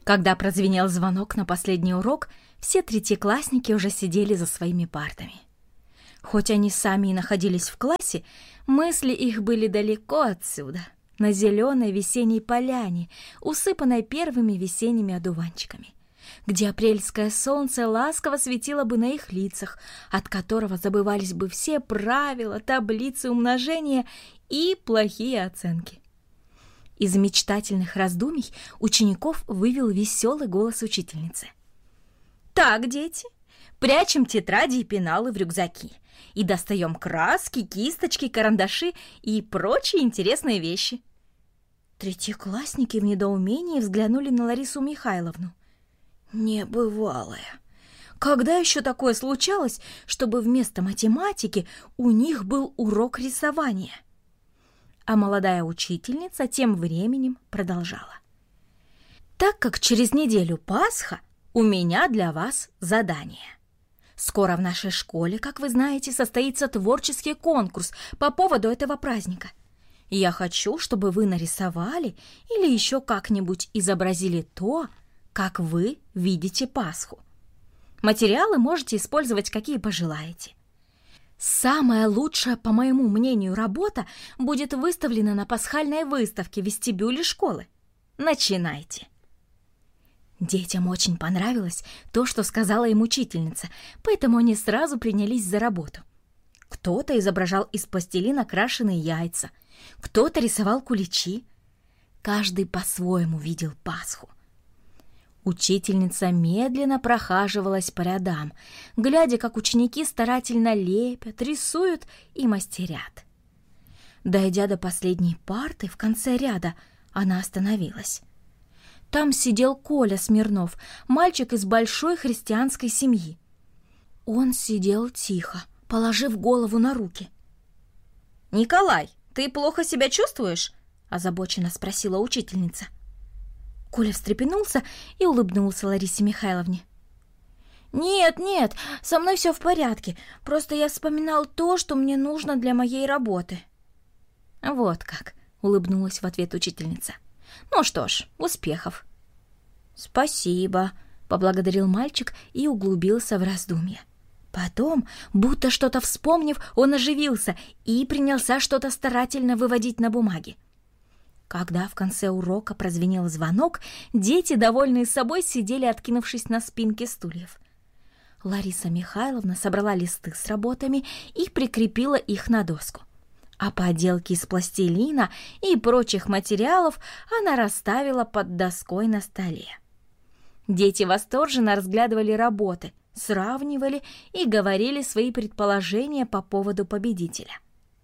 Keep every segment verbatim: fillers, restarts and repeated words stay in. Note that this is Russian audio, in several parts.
Когда прозвенел звонок на последний урок, все третьеклассники уже сидели за своими партами. Хоть они сами и находились в классе, мысли их были далеко отсюда, на зеленой весенней поляне, усыпанной первыми весенними одуванчиками, где апрельское солнце ласково светило бы на их лицах, от которого забывались бы все правила, таблицы умножения и плохие оценки. Из мечтательных раздумий учеников вывел веселый голос учительницы. «Так, дети, прячем тетради и пеналы в рюкзаки и достаем краски, кисточки, карандаши и прочие интересные вещи». Третьеклассники в недоумении взглянули на Ларису Михайловну. Небывалое! Когда еще такое случалось, чтобы вместо математики у них был урок рисования? А молодая учительница тем временем продолжала. Так как через неделю Пасха, у меня для вас задание. Скоро в нашей школе, как вы знаете, состоится творческий конкурс по поводу этого праздника. Я хочу, чтобы вы нарисовали или еще как-нибудь изобразили то, как вы видите Пасху. Материалы можете использовать, какие пожелаете. Самая лучшая, по моему мнению, работа будет выставлена на пасхальной выставке в вестибюле школы. Начинайте. Детям очень понравилось то, что сказала им учительница, поэтому они сразу принялись за работу. Кто-то изображал из пластилина крашеные яйца, кто-то рисовал куличи. Каждый по-своему видел Пасху. Учительница медленно прохаживалась по рядам, глядя, как ученики старательно лепят, рисуют и мастерят. Дойдя до последней парты в конце ряда, она остановилась. Там сидел Коля Смирнов, мальчик из большой христианской семьи. Он сидел тихо, положив голову на руки. «Николай, ты плохо себя чувствуешь?» – озабоченно спросила учительница. Коля встрепенулся и улыбнулся Ларисе Михайловне. «Нет, нет, со мной все в порядке. Просто я вспоминал то, что мне нужно для моей работы». «Вот как», — улыбнулась в ответ учительница. «Ну что ж, успехов». «Спасибо», — поблагодарил мальчик и углубился в раздумья. Потом, будто что-то вспомнив, он оживился и принялся что-то старательно выводить на бумаге. Когда в конце урока прозвенел звонок, дети, довольные собой, сидели, откинувшись на спинки стульев. Лариса Михайловна собрала листы с работами и прикрепила их на доску. А поделки из пластилина и прочих материалов она расставила под доской на столе. Дети восторженно разглядывали работы, сравнивали и говорили свои предположения по поводу победителя.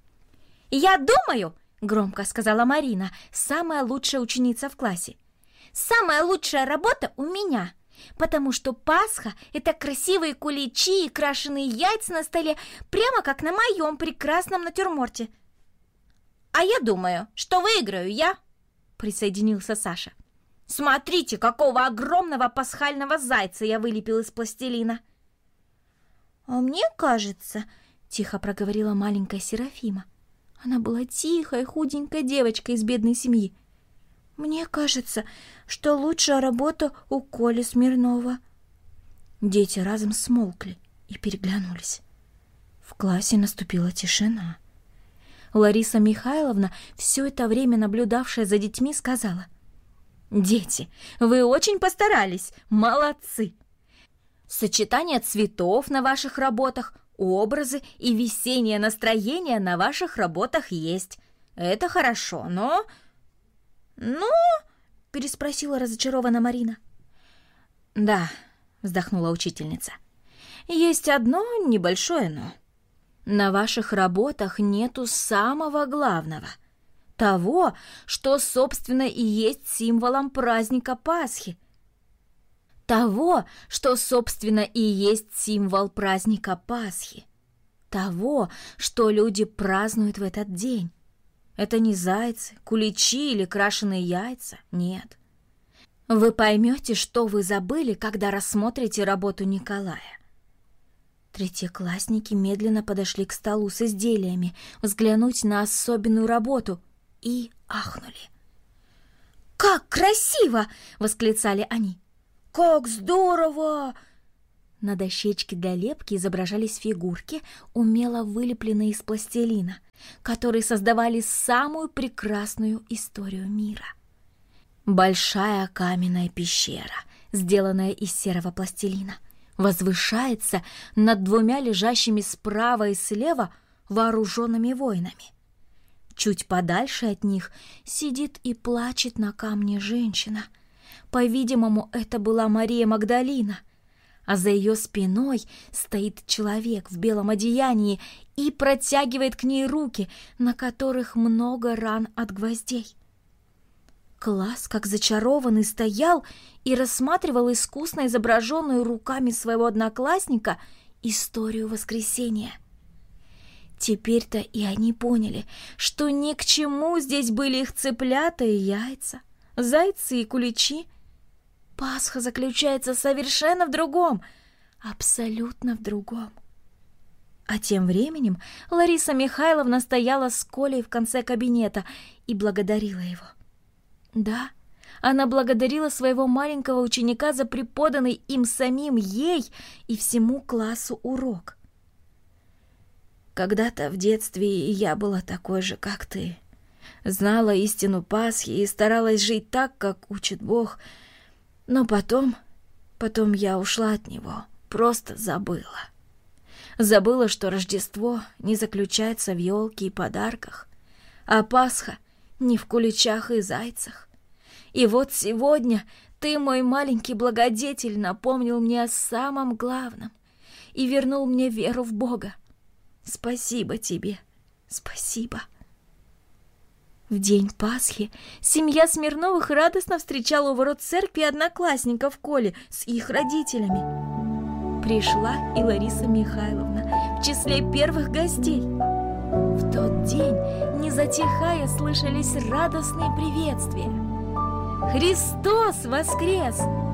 «Я думаю, — громко сказала Марина, самая лучшая ученица в классе, — самая лучшая работа у меня, потому что Пасха — это красивые куличи и крашеные яйца на столе, прямо как на моем прекрасном натюрморте». «А я думаю, что выиграю я», — присоединился Саша. «Смотрите, какого огромного пасхального зайца я вылепил из пластилина». «А мне кажется, — тихо проговорила маленькая Серафима, — она была тихой, худенькой девочкой из бедной семьи. Мне кажется, что лучшая работа у Коли Смирнова». Дети разом смолкли и переглянулись. В классе наступила тишина. Лариса Михайловна, все это время наблюдавшая за детьми, сказала: «Дети, вы очень постарались, молодцы! Сочетание цветов на ваших работах, образы и весеннее настроение на ваших работах есть. Это хорошо, но...» «Но?» — переспросила разочарованно Марина. «Да», — вздохнула учительница, — «есть одно небольшое «но». На ваших работах нету самого главного, того, что, собственно, и есть символом праздника Пасхи. Того, что, собственно, и есть символ праздника Пасхи. Того, что люди празднуют в этот день. Это не зайцы, куличи или крашеные яйца, нет. Вы поймете, что вы забыли, когда рассмотрите работу Николая». Третьеклассники медленно подошли к столу с изделиями, взглянуть на особенную работу и ахнули. «Как красиво!» — восклицали они. «Как здорово!» На дощечке для лепки изображались фигурки, умело вылепленные из пластилина, которые создавали самую прекрасную историю мира. Большая каменная пещера, сделанная из серого пластилина, возвышается над двумя лежащими справа и слева вооруженными воинами. Чуть подальше от них сидит и плачет на камне женщина. По-видимому, это была Мария Магдалина, а за ее спиной стоит человек в белом одеянии и протягивает к ней руки, на которых много ран от гвоздей. Класс, как зачарованный, стоял и рассматривал искусно изображенную руками своего одноклассника историю воскресения. Теперь-то и они поняли, что ни к чему здесь были их цыплята и яйца, зайцы и куличи. Пасха заключается совершенно в другом, абсолютно в другом. А тем временем Лариса Михайловна стояла с Колей в конце кабинета и благодарила его. Да, она благодарила своего маленького ученика за преподанный им самим ей и всему классу урок. «Когда-то в детстве я была такой же, как ты. Знала истину Пасхи и старалась жить так, как учит Бог. Но потом, потом я ушла от него, просто забыла. Забыла, что Рождество не заключается в елке и подарках, а Пасха не в куличах и зайцах. И вот сегодня ты, мой маленький благодетель, напомнил мне о самом главном и вернул мне веру в Бога. Спасибо тебе, спасибо». В день Пасхи семья Смирновых радостно встречала у ворот церкви одноклассников Коли с их родителями. Пришла и Лариса Михайловна в числе первых гостей. В тот день, не затихая, слышались радостные приветствия. «Христос воскрес!